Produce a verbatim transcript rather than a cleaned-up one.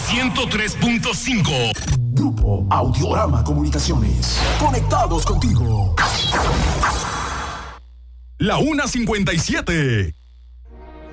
ciento tres punto cinco. Grupo Audiorama Comunicaciones. Conectados contigo. La una cincuenta y siete.